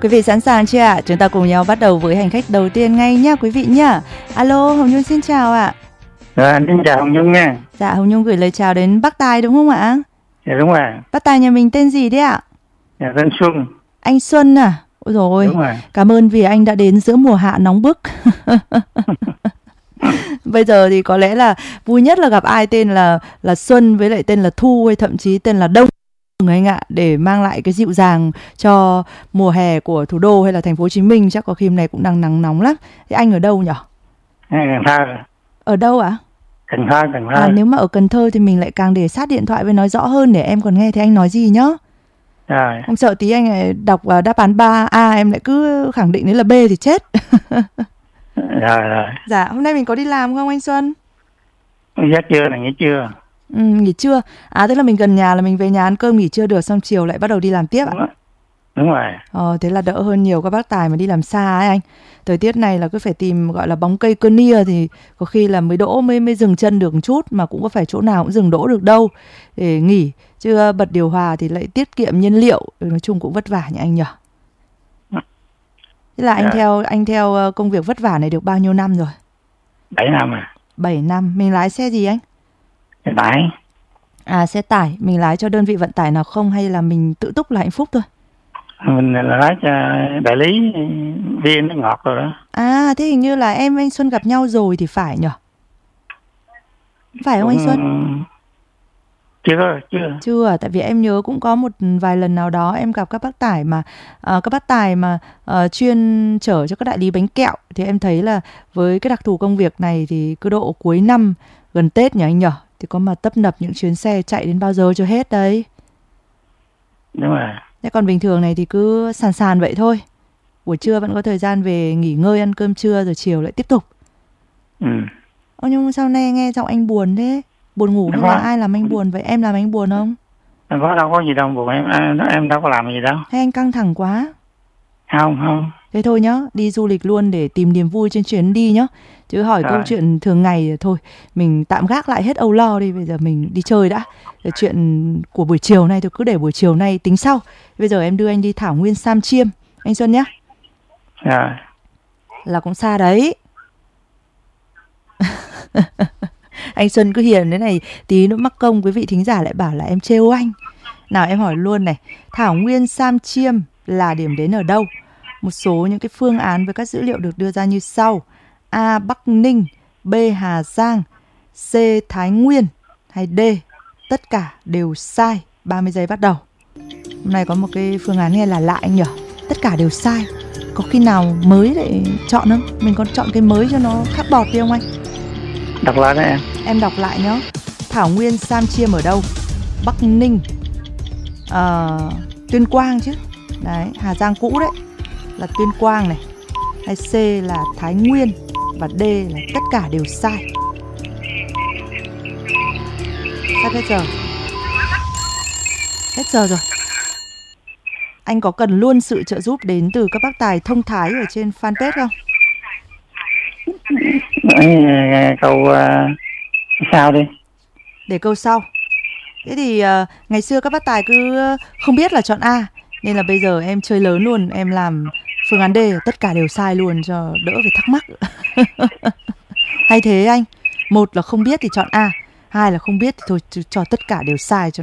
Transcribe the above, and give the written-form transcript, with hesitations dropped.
Quý vị sẵn sàng chưa ạ? Chúng ta cùng nhau bắt đầu với hành khách đầu tiên ngay nhá quý vị nhá. Alo, Hồng Nhung xin chào ạ. Anh xin chào Hồng Nhung nha. Dạ, Hồng Nhung gửi lời chào đến bác Tài đúng không ạ? Dạ đúng rồi. Bác Tài nhà mình tên gì đấy ạ? Dạ tên Xuân. Anh Xuân à? Ôi dồi ôi, Đúng rồi. cảm ơn vì anh đã đến giữa mùa hạ nóng bức. Bây giờ thì có lẽ là vui nhất là gặp ai tên là Xuân với lại tên là Thu hay thậm chí tên là Đông anh ạ, để mang lại cái dịu dàng cho mùa hè của thủ đô hay là thành phố Hồ Chí Minh. Chắc có khi hôm nay cũng đang nắng nóng lắm. Thế anh ở đâu nhỉ? Cần Thơ. Ở đâu ạ? Cần Thơ. Nếu mà ở Cần Thơ thì mình lại càng để sát điện thoại với nói rõ hơn để em còn nghe thấy anh nói gì nhá. Rồi. Không sợ tí anh lại đọc đáp án 3A em lại cứ khẳng định đấy là B thì chết. Rồi. Dạ, hôm nay mình có đi làm không anh Xuân? Dạ chưa, là nghỉ trưa. Nghỉ trưa. Tức là mình gần nhà là mình về nhà ăn cơm nghỉ trưa được, xong chiều lại bắt đầu đi làm tiếp ạ? Đúng rồi. Thế là đỡ hơn nhiều các bác Tài mà đi làm xa ấy anh. Thời tiết này là cứ phải tìm gọi là bóng cây cơn nia thì có khi là mới đỗ mới dừng chân được một chút, mà cũng có phải chỗ nào cũng dừng đỗ được đâu để nghỉ. Chứ bật điều hòa thì lại tiết kiệm nhiên liệu, nói chung cũng vất vả nhỉ anh nhỉ. Thế là anh theo công việc vất vả này được bao nhiêu năm rồi? 7 năm rồi. 7 năm. Mình lái xe gì anh? Xe tải. Xe tải. Mình lái cho đơn vị vận tải nào không hay là mình tự túc là hạnh phúc thôi? Mình là lái cho đại lý viên nước ngọt rồi đó. Thế hình như là em anh Xuân gặp nhau rồi thì phải nhỉ? Phải không anh Xuân? Chưa, tại vì em nhớ cũng có một vài lần nào đó em gặp các bác tải mà chuyên chở cho các đại lý bánh kẹo, thì em thấy là với cái đặc thù công việc này thì cứ độ cuối năm gần Tết nhỉ anh nhỉ, thì có mà tấp nập những chuyến xe chạy đến bao giờ cho hết đấy. Đúng rồi. Thế còn bình thường này thì cứ sàn vậy thôi. Buổi trưa vẫn có thời gian về nghỉ ngơi ăn cơm trưa rồi chiều lại tiếp tục. Nhưng sao nay nghe giọng anh buồn thế? Buồn ngủ hay là ai làm anh buồn vậy? Em làm anh buồn không? Đâu có gì đâu buồn, em đâu có làm gì đâu. Hay anh căng thẳng quá? Không. Thế thôi nhá, đi du lịch luôn để tìm niềm vui trên chuyến đi nhá. Chứ hỏi câu chuyện thường ngày thôi, mình tạm gác lại hết âu lo đi, bây giờ mình đi chơi đã. Rồi chuyện của buổi chiều nay tôi cứ để buổi chiều nay tính sau. Bây giờ em đưa anh đi Thảo Nguyên Sam Chiêm, anh Xuân nhá. Là cũng xa đấy. Anh Xuân cứ hiền thế này, tí nữa mắc công quý vị thính giả lại bảo là em trêu anh. Nào em hỏi luôn này, Thảo Nguyên Sam Chiêm là điểm đến ở đâu? Một số những cái phương án với các dữ liệu được đưa ra như sau: A. Bắc Ninh, B. Hà Giang, C. Thái Nguyên hay D. Tất cả đều sai. 30 giây bắt đầu. Hôm nay có một cái phương án nghe là lạ anh nhỉ? Tất cả đều sai. Có khi nào mới để chọn không? Mình còn chọn cái mới cho nó khác bọt đi không anh? Đọc lại đấy em. Em đọc lại nhá. Thảo Nguyên Sam Chiêm ở đâu? Bắc Ninh, Tuyên Quang chứ. Đấy, Hà Giang cũ đấy là Tuyên Quang này. Hay C là Thái Nguyên. Và D là tất cả đều sai. Sắp hết giờ. Hết giờ rồi. Anh có cần luôn sự trợ giúp đến từ các bác tài thông thái ở trên fanpage không? Câu sau đi. Để câu sau. Thế thì ngày xưa các bác tài cứ không biết là chọn A, nên là bây giờ em chơi lớn luôn. Em làm phương án D, tất cả đều sai luôn cho đỡ phải thắc mắc. Hay thế anh. Một là không biết thì chọn A, hai là không biết thì thôi cho tất cả đều sai cho